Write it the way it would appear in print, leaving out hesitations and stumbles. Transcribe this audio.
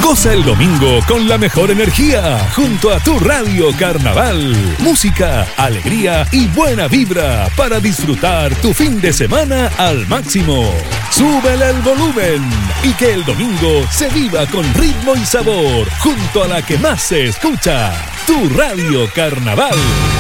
Goza el domingo con la mejor energía junto a tu Radio Carnaval. Música, alegría y buena vibra para disfrutar tu fin de semana al máximo. Súbele el volumen y que el domingo se viva con ritmo y sabor junto a la que más se escucha, tu Radio Carnaval.